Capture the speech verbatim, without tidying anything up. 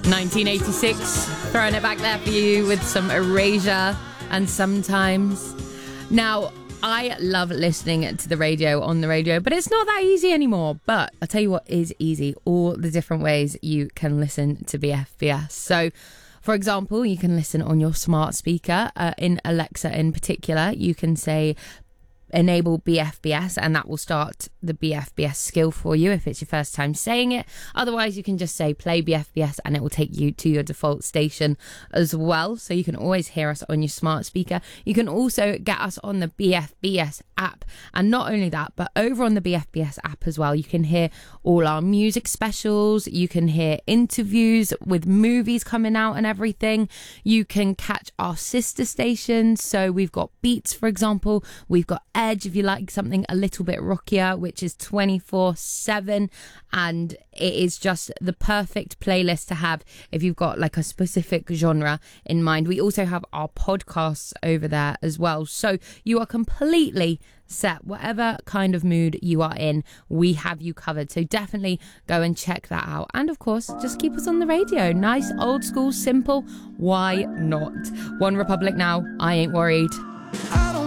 nineteen eighty-six, throwing it back there for you with some Erasure and Sometimes. Now, I love listening to the radio on the radio, but it's not that easy anymore. But I'll tell you what is easy, all the different ways you can listen to B F B S. So, for example, you can listen on your smart speaker. Uh, in Alexa in particular, you can say, enable B F B S, and that will start the B F B S skill for you if it's your first time saying it. Otherwise, you can just say play B F B S and it will take you to your default station as well. So you can always hear us on your smart speaker. You can also get us on the B F B S app. And not only that, but over on the B F B S app as well, you can hear all our music specials. You can hear interviews with movies coming out and everything. You can catch our sister stations. So we've got Beats, for example. We've got Edge, if you like something a little bit rockier, which is twenty-four seven, and it is just the perfect playlist to have if you've got like a specific genre in mind. We also have our podcasts over there as well, so you are completely set. Whatever kind of mood you are in, we have you covered, so definitely go and check that out. And of course, just keep us on the radio. Nice, old school, simple. Why not? One Republic now. I ain't worried.